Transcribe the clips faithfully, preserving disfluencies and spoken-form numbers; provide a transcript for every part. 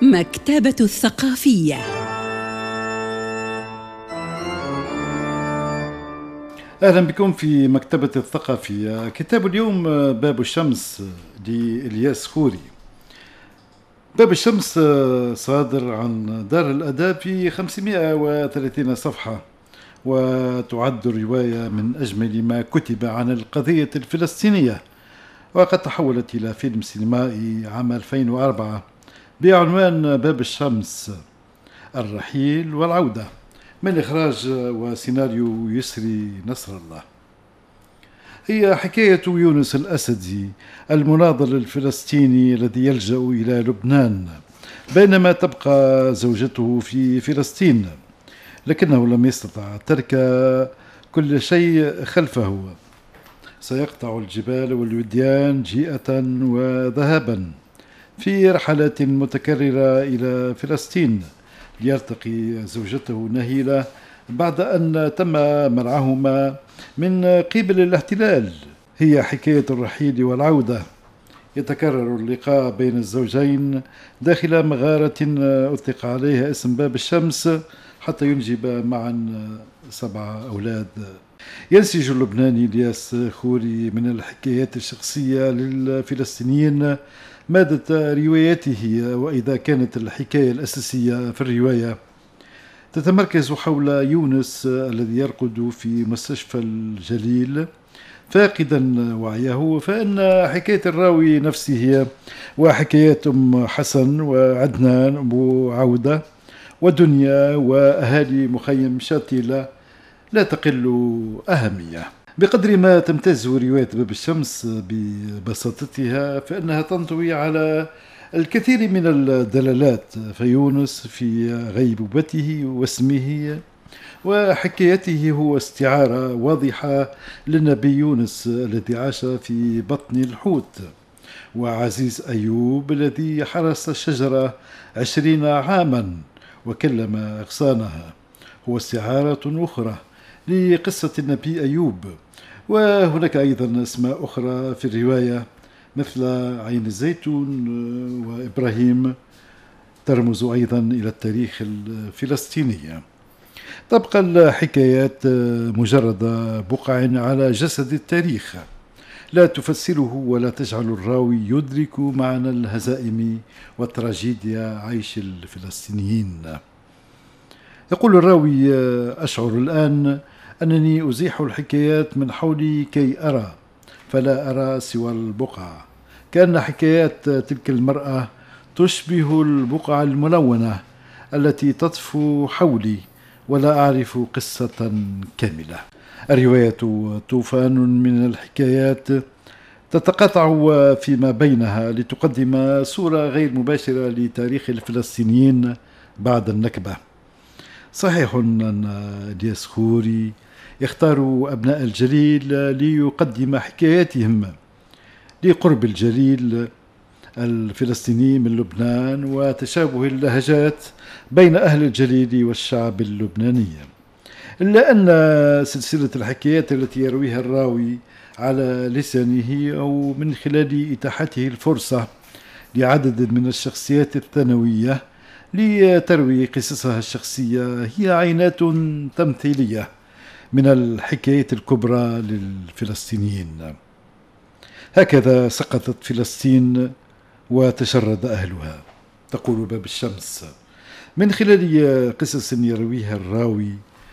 مكتبة الثقافية. أهلا بكم في مكتبة الثقافية. كتاب اليوم باب الشمس لإلياس خوري. باب الشمس صادر عن دار الأداب في خمسمائة وثلاثين صفحة، وتعد رواية من أجمل ما كتب عن القضية الفلسطينية، وقد تحولت إلى فيلم سينمائي عام ألفين وأربعة بعنوان باب الشمس، الرحيل والعودة، من إخراج وسيناريو يسري نصر الله. هي حكاية يونس الأسدي المناضل الفلسطيني الذي يلجأ إلى لبنان بينما تبقى زوجته في فلسطين، لكنه لم يستطع ترك كل شيء خلفه. سيقطع الجبال والوديان جيئة وذهابا في رحلات متكررة إلى فلسطين ليلتقي زوجته نهيلة بعد أن تم منعهما من قبل الاحتلال. هي حكاية الرحيل والعودة. يتكرر اللقاء بين الزوجين داخل مغارة أطلق عليها اسم باب الشمس حتى ينجب معا سبعة أولاد. ينسج اللبناني إلياس خوري من الحكايات الشخصية للفلسطينيين مادة روايته، وإذا كانت الحكاية الأساسية في الرواية تتمركز حول يونس الذي يرقد في مستشفى الجليل فاقدا وعيه، فإن حكاية الراوي نفسه وحكايات أم حسن وعدنان أبو عودة ودنيا وأهالي مخيم شاتيلة لا تقل أهمية. بقدر ما تمتاز رواية باب الشمس ببساطتها فإنها تنطوي على الكثير من الدلالات، فيونس في غيبوبته واسمه وحكايته هو استعارة واضحة للنبي يونس الذي عاش في بطن الحوت، وعزيز أيوب الذي حرس الشجرة عشرين عاما وكلم أغصانها، هو استعارة أخرى لقصة النبي أيوب. وهناك أيضا أسماء أخرى في الرواية مثل عين الزيتون وإبراهيم ترمز أيضا إلى التاريخ الفلسطيني. تبقى الحكايات مجرد بقع على جسد التاريخ لا تفسره ولا تجعل الراوي يدرك معنى الهزائم والتراجيديا عيش الفلسطينيين. يقول الراوي: أشعر الآن أنني أزيح الحكايات من حولي كي أرى، فلا أرى سوى البقع، كأن حكايات تلك المرأة تشبه البقع الملونة التي تطفو حولي ولا أعرف قصة كاملة. الرواية طوفان من الحكايات تتقاطع فيما بينها لتقدم صورة غير مباشرة لتاريخ الفلسطينيين بعد النكبة. صحيح أن إلياس خوري يختار أبناء الجليل ليقدم حكاياتهم لقرب الجليل الفلسطيني من لبنان وتشابه اللهجات بين أهل الجليل والشعب اللبناني، إلا أن سلسلة الحكايات التي يرويها الراوي على لسانه أو من خلال إتاحته الفرصة لعدد من الشخصيات الثانوية لتروي قصصها الشخصية هي عينات تمثيلية من الحكاية الكبرى للفلسطينيين. هكذا سقطت فلسطين وتشرد أهلها، تقول باب الشمس، من خلال قصص يرويها الراوي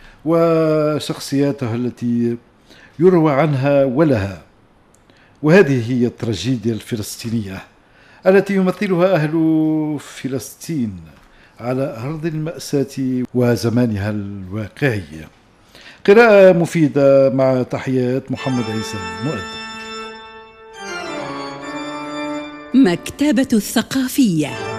وشخصياتها التي يروى عنها ولها. وهذه هي التراجيديا الفلسطينية التي يمثلها أهل فلسطين على أرض المأساة وزمانها الواقعي. قراءة مفيدة مع تحيات محمد عيسى مؤدب. مكتبة الثقافية.